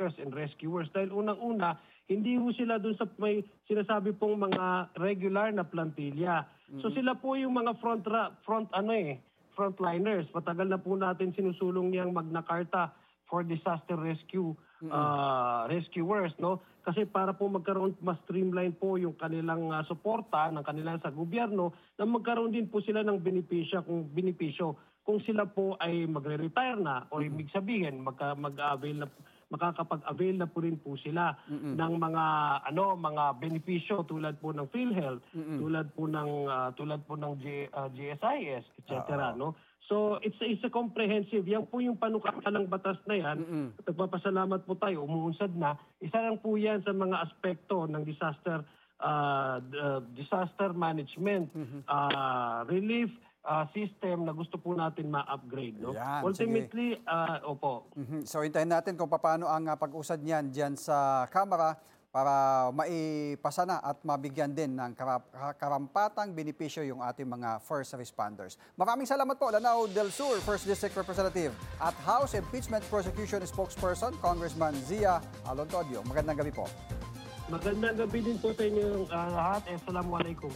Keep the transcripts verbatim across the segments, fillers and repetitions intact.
searchers and rescuers. Dahil unang-una, hindi ho sila dun sa may sinasabi pong mga regular na plantilla. So sila po yung mga front, front ano eh, frontliners. Matagal na po natin sinusulong niyang Magna Carta for disaster rescue uh, rescuers, no? Kasi para po magkaroon mas streamline po yung kanilang uh, suporta ng kanilang sa gobyerno, na magkaroon din po sila ng benepisyo kung benepisyo kung sila po ay magre-retire na o ibig sabihin magka, mag-avail na makakapag-avail na po rin po sila Mm-mm. ng mga ano mga benepisyo tulad po ng PhilHealth, Mm-mm. tulad po ng uh, tulad po ng G, uh, G S I S, et cetera. No? So it's a, it's a comprehensive. Yan po yung panukalang batas na yan. Mm-mm. Nagpapasalamat po tayo, umuunsad na. Isa lang po yan sa mga aspekto ng disaster uh, uh, disaster management, mm-hmm. uh, relief Uh, system na gusto po natin ma-upgrade. No? Yan, Ultimately, uh, opo. Mm-hmm. So, hintayin natin kung paano ang uh, pag-usad niyan dyan sa Kamara para maipasa na at mabigyan din ng karap- karampatang benepisyo yung ating mga first responders. Maraming salamat po, Lanao del Sur, first District Representative at House Impeachment Prosecution Spokesperson, Congressman Zia Alontodio. Magandang gabi po. Magandang gabi din po sa inyo uh, lahat. Assalamualaikum.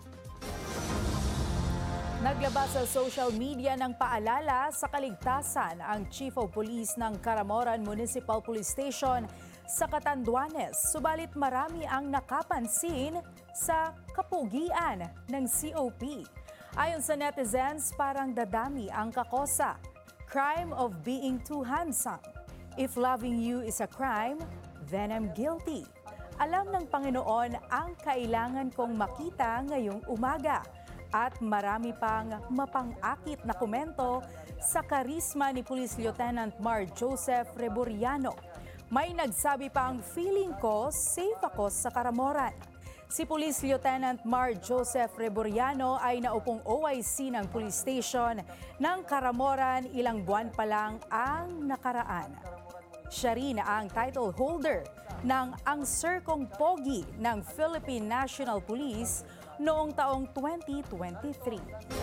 Naglabas sa social media ng paalala sa kaligtasan ang Chief of Police ng Caramoran Municipal Police Station sa Catanduanes. Subalit marami ang nakapansin sa kapugian ng C O P. Ayon sa netizens, parang dadami ang kakosa. Crime of being too handsome. If loving you is a crime, then I'm guilty. Alam ng Panginoon ang kailangan kong makita ngayong umaga. At marami pang mapang-akit na komento sa karisma ni Police Lieutenant Mar Joseph Reboriano. May nagsabi pang feeling ko safe ako sa Caramoran. Si Police Lieutenant Mar Joseph Reboriano ay naupong O I C ng Police Station ng Caramoran ilang buwan pa lang ang nakaraan. Siya rin ang title holder ng Ang Sir Kong Pogi ng Philippine National Police noong taong twenty twenty-three.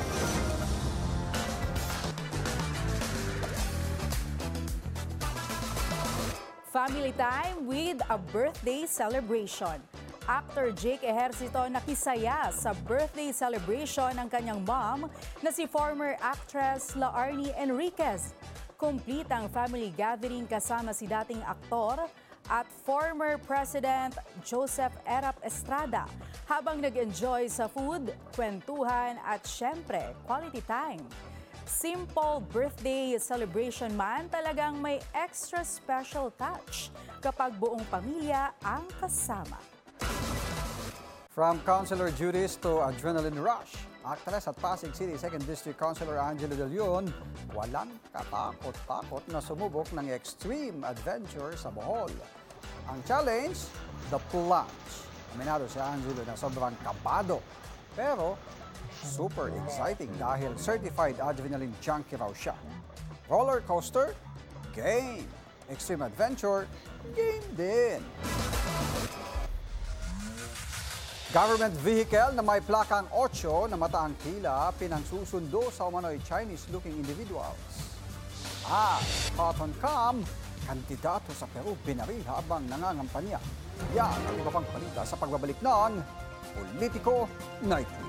Family time with a birthday celebration. Actor Jake Ejercito nakisaya sa birthday celebration ng kanyang mom na si former actress Laarni Enriquez. Complete ang family gathering kasama si dating aktor at former President Joseph Erap Estrada habang nag-enjoy sa food, kwentuhan at syempre quality time. Simple birthday celebration man, talagang may extra special touch kapag buong pamilya ang kasama. From Councilor duties to adrenaline rush, actress at Pasig City second District Councilor Angela De Leon, walang katakot-takot na sumubok ng extreme adventure sa Bohol. Ang challenge, the plunge. Aminado si Angelo na sobrang kabado, pero super exciting dahil certified adrenaline junkie raw siya. Roller coaster, game. Extreme adventure, game din. Government vehicle na may plakang eight na mataang tila pinangsusundo sa umano'y Chinese-looking individuals. At Cotton Cam, kandidato sa Peru binaril habang nangangampanya. Yan ang iba pang balita sa pagbabalik ng Politiko Night.